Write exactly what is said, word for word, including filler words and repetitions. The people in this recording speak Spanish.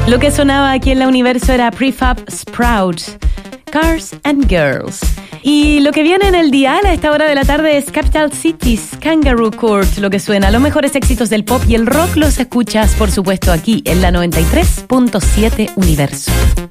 Lo que sonaba aquí en la Universo era Prefab Sprout, Cars and Girls. Y lo que viene en el dial a esta hora de la tarde es Capital Cities, Kangaroo Court. Lo que suena, los mejores éxitos del pop y el rock los escuchas, por supuesto, aquí en la noventa y tres punto siete Universo.